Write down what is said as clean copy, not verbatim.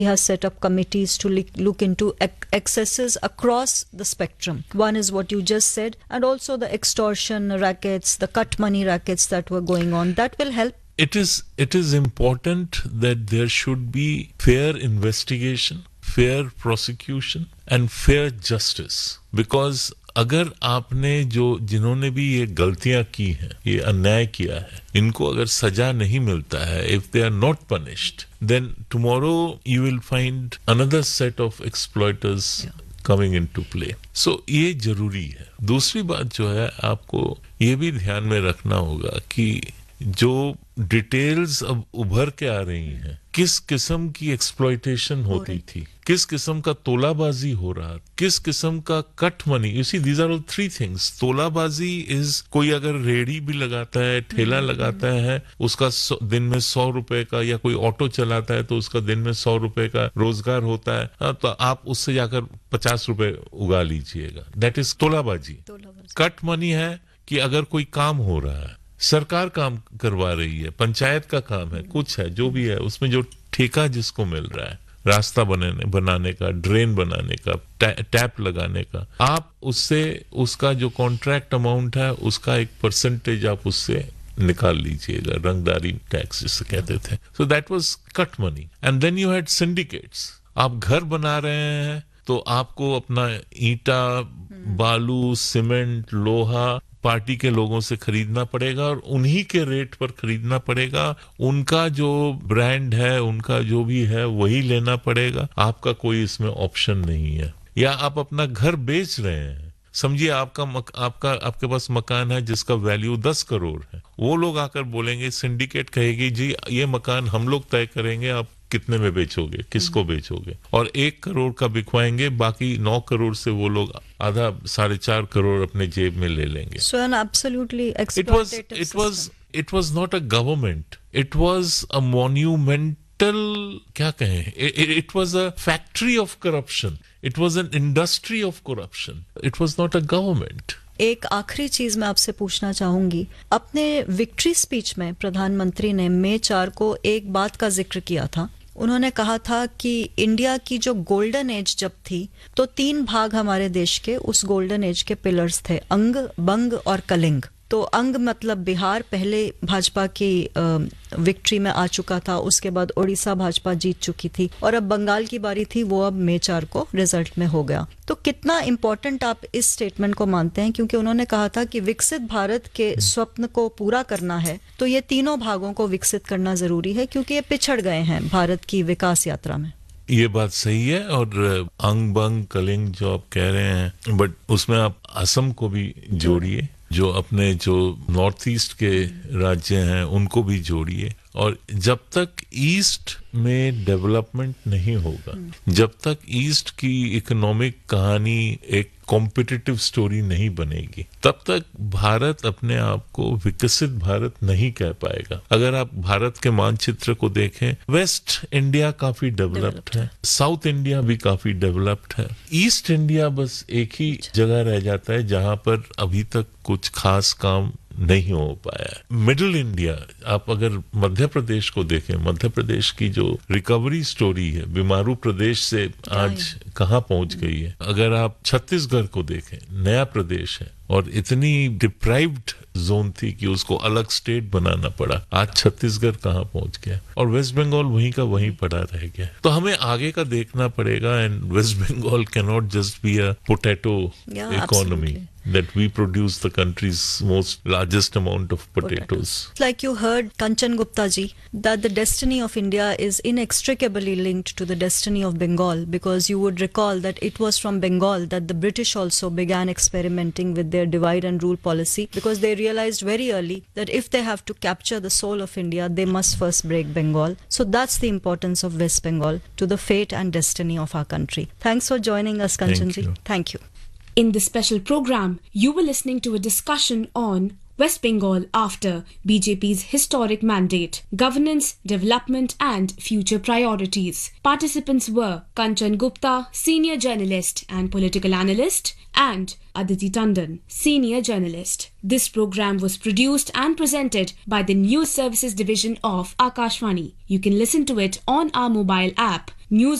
He has set up committees to look into excesses across the spectrum. One is what you just said, and also the extortion rackets, the cut money rackets that were going on. That will help. It is important that there should be fair investigation, fair prosecution and fair justice, because अगर आपने जिन्होंने भी ये गलतियां की हैं, ये अन्याय किया है, इनको अगर सजा नहीं मिलता है, if they are not punished, then tomorrow you will find another set of exploiters coming into play. So ये जरूरी है. दूसरी बात जो है, आपको ये भी ध्यान में रखना होगा कि जो डिटेल्स अब उभर के आ रही हैं, किस किस्म की एक्सप्लॉयटेशन होती थी, किस किस्म का तोलाबाजी हो रहा, किस किस्म का cut money. You see, these are all three things. तोलाबाजी is कोई अगर रेडी भी लगाता है, ठेला लगाता है, उसका दिन में 100 रुपए का, या कोई ऑटो चलाता है तो उसका दिन में 100 रुपए का रोजगार होता है, तो आप उससे जाकर 50 रुपए उगा लीजिएगा. That is तोलाबाजी. कट मनी है कि अगर कोई काम हो रहा है, सरकार काम करवा रही है, पंचायत का काम है, कुछ है, जो भी है, उसमें जो ठेका जिसको मिल रहा है, रास्ता बनाने का, ड्रेन बनाने का, टैप लगाने का, आप उससे उसका जो कॉन्ट्रैक्ट अमाउंट है, उसका एक परसेंटेज आप उससे निकाल लीजिएगा. रंगदारी टैक्स जिसे कहते थे. So that was cut money. And then you had syndicates. आप घर बना रहे हैं तो आपको अपना ईंटा, बालू, सीमेंट, लोहा पार्टी के लोगों से खरीदना पड़ेगा और उन्हीं के रेट पर खरीदना पड़ेगा. उनका जो ब्रांड है, उनका जो भी है, वही लेना पड़ेगा. आपका कोई इसमें ऑप्शन नहीं है. या आप अपना घर बेच रहे हैं, समझिए आपके पास मकान है जिसका वैल्यू 10 करोड़ है, वो लोग आकर बोलेंगे, सिंडिकेट कहेगी जी ये मकान हम लोग तय करेंगे, आप कितने में बेचोगे, किसको बेचोगे, और 1 करोड़ का बिकवाएंगे, बाकी 9 करोड़ से वो लोग आधा 4.5 करोड़ अपने जेब में ले लेंगे. So an absolutely exploitative system. It was not a government. It was a monumental, क्या कहें, it was a factory of corruption. It was an industry of corruption. It was not a government. एक आखिरी चीज मैं आपसे पूछना चाहूंगी. अपने विक्ट्री स्पीच में प्रधानमंत्री ने मई 4 को एक बात का जिक्र किया था. उन्होंने कहा था कि इंडिया की जो गोल्डन एज जब थी, तो 3 भाग हमारे देश के उस गोल्डन एज के पिलर्स थे, अंग, बंग और कलिंग. तो अंग मतलब बिहार पहले भाजपा की विक्ट्री में आ चुका था, उसके बाद ओडिशा भाजपा जीत चुकी थी, और अब बंगाल की बारी थी, वो अब मई 4 को रिजल्ट में हो गया. तो कितना इंपॉर्टेंट आप इस स्टेटमेंट को मानते हैं, क्योंकि उन्होंने कहा था कि विकसित भारत के स्वप्न को पूरा करना है तो ये तीनों भागों को विकसित करना जरूरी है, क्योंकि ये पिछड़ गए हैं भारत की विकास यात्रा में. ये बात सही है. और अंग, बंग, कलिंग जो आप कह रहे हैं, बट उसमें आप असम को भी जोड़िए, जो अपने जो नॉर्थ ईस्ट के राज्य हैं उनको भी जोड़िए. और जब तक ईस्ट में डेवलपमेंट नहीं होगा, जब तक ईस्ट की इकोनॉमिक कहानी एक कॉम्पिटिटिव स्टोरी नहीं बनेगी, तब तक भारत अपने आप को विकसित भारत नहीं कह पाएगा. अगर आप भारत के मानचित्र को देखें, वेस्ट इंडिया काफी डेवलप्ड है, साउथ इंडिया भी काफी डेवलप्ड है, ईस्ट इंडिया बस एक ही जगह रह जाता है जहां पर अभी तक कुछ खास काम नहीं हो पाया. मिडिल इंडिया, आप अगर मध्य प्रदेश को देखें, मध्य प्रदेश की जो रिकवरी स्टोरी है, बीमारू प्रदेश से आज कहां पहुंच गई है. अगर आप छत्तीसगढ़ को देखें, नया प्रदेश है और इतनी डिप्राइव्ड जोन थी कि उसको अलग स्टेट बनाना पड़ा. आज छत्तीसगढ़ कहां पहुंच गया, और वेस्ट बंगाल वहीं का वहीं पड़ा रह गया. तो हमें आगे का देखना पड़ेगा. And waste Bengal can not just be a potato economy. That we produce the country's largest amount of potatoes. Like you heard Kanchan Gupta ji, that the destiny of India is inextricably linked to the destiny of Bengal, because you would recall that it was from Bengal that the British also began experimenting with their divide and rule policy, because they realized very early that if they have to capture the soul of India, they must first break Bengal. So that's the importance of West Bengal to the fate and destiny of our country. Thanks for joining us, Kanchan ji. Thank you. In this special program, you were listening to a discussion on West Bengal after BJP's historic mandate, governance, development and future priorities. Participants were Kanchan Gupta, senior journalist and political analyst, and Aditi Tandon, senior journalist. This program was produced and presented by the News Services Division of Akashvani. You can listen to it on our mobile app, News